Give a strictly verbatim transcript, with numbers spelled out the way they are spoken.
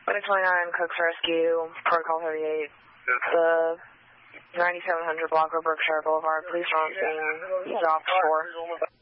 one twenty-nine, Cook's Rescue, Protocol thirty-eight, the ninety-seven hundred block of Berkshire Boulevard. Please don't see stopped for.